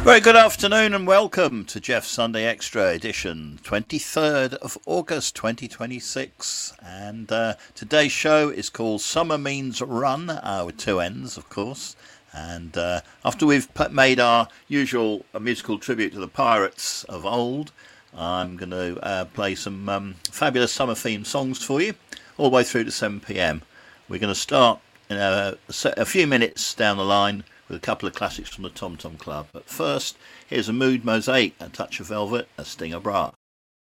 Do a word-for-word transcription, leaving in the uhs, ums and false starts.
Very good afternoon and welcome to Jeff's Sunday Extra edition, twenty-third of August twenty twenty-six. And uh, today's show is called Summer Means Run, uh, with two N's, of course. And uh, after we've put, made our usual uh, musical tribute to the pirates of old, I'm going to uh, play some um, fabulous summer themed songs for you, all the way through to seven p.m. We're going to start in a, a few minutes down the line with a couple of classics from the Tom Tom Club. But first, here's a Mood Mosaic, A Touch of Velvet, A Sting of Brass.